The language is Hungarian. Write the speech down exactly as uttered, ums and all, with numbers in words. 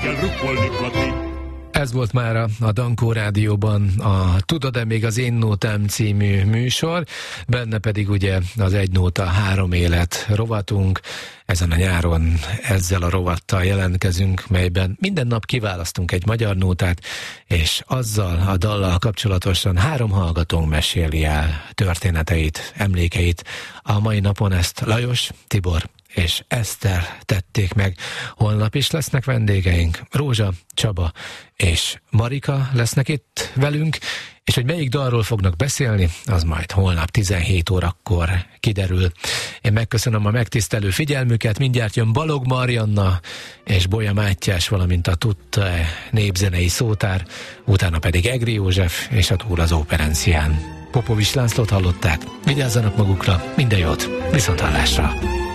kell rukkolni, Kati. Ez volt már a, a Dankó Rádióban a Tudod-e még az Én Nótám című műsor, benne pedig ugye az Egy Nóta Három Élet rovatunk. Ezen a nyáron ezzel a rovattal jelentkezünk, melyben minden nap kiválasztunk egy magyar nótát, és azzal a dallal kapcsolatosan három hallgatónk meséli el történeteit, emlékeit. A mai napon ezt Lajos, Tibor és Eszter tették meg. Holnap is lesznek vendégeink. Rózsa, Csaba és Marika lesznek itt velünk, és hogy melyik dalról fognak beszélni, az majd holnap tizenhét órakor kiderül. Én megköszönöm a megtisztelő figyelmüket, mindjárt jön Balog Marianna és Bolya Mátyás, valamint a Tudta népzenei szótár, utána pedig Egri József és a Túl az Óperencián. Popovics Lászlót hallották, vigyázzanak magukra, minden jót, viszonthallásra!